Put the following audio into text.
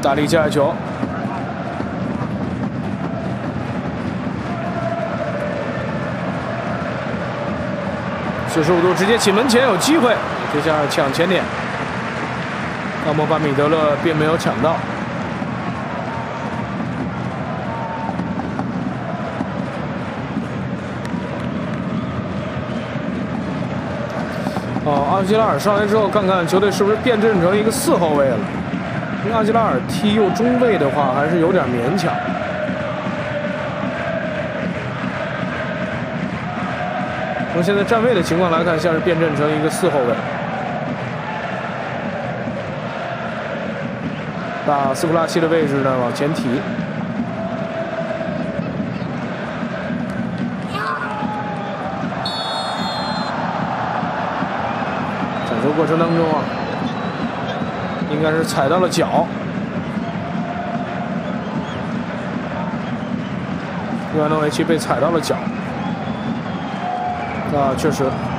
大力接下球，45度直接起门前有机会，这下抢前点，奥莫巴米德勒并没有抢到。阿基拉尔上来之后，看看球队是不是变阵成一个4后卫了。因为阿基拉尔踢右中卫的话，还是有点勉强。从现在站位的情况来看，像是变阵成一个4后卫，把斯库拉奇的位置呢往前提。抢球过程当中啊，应该是踩到了脚。伊万诺维奇被踩到了脚。确实